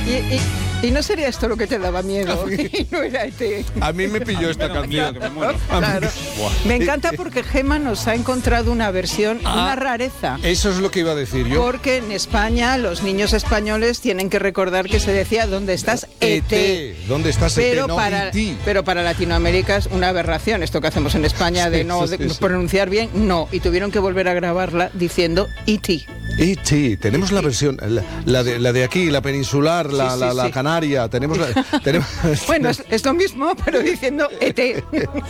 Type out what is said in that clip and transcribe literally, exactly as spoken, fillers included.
Y, y, y no sería esto lo que te daba miedo. Y no era E T. A mí me pilló esta canción. Que me muero. Claro. Me encanta porque Gemma nos ha encontrado una versión, Ah, una rareza. Eso es lo que iba a decir yo. Porque en España los niños españoles tienen que recordar que se decía ¿dónde estás? E T. ¿Dónde estás? E T, Pero no para, E T. pero para Latinoamérica es una aberración esto que hacemos en España de Sí, no sí, de sí. pronunciar bien, no. Y tuvieron que volver a grabarla diciendo E T. E T, tenemos la versión, la, la, de, la de aquí, la peninsular, la, Sí, sí, la, la sí. canaria, tenemos la, tenemos Bueno, es, es lo mismo, pero diciendo E T.